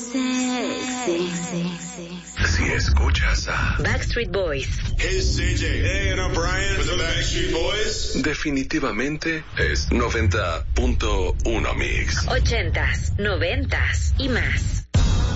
Si escuchas a Backstreet Boys. Hey, it's CJ. Hey, and I'm Brian with the Backstreet Boys. Definitivamente es 90.1 Mix. 80s, 90s y más.